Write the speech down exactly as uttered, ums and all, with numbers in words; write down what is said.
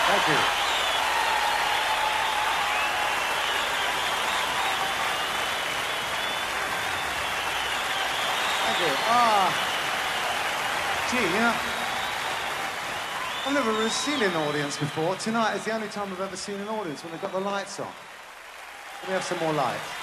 Thank you. Thank you. Ah. Gee, you know, I've never really seen an audience before. Tonight is the only time I've ever seen an audience when they've got the lights on. Can we have some more lights?